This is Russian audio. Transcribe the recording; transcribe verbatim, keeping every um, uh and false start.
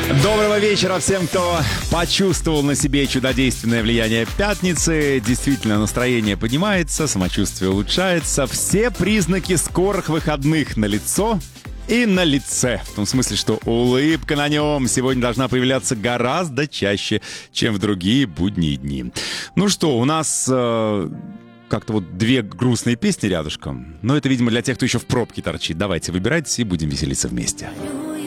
Доброго вечера всем, кто почувствовал на себе чудодейственное влияние пятницы. Действительно, настроение поднимается, самочувствие улучшается. Все признаки скорых выходных налицо и на лице. В том смысле, что улыбка на нем сегодня должна появляться гораздо чаще, чем в другие будние дни. Ну что, у нас... Э Как-то вот две грустные песни рядышком. Но это, видимо, для тех, кто еще в пробке торчит. Давайте, выбирайте и будем веселиться вместе.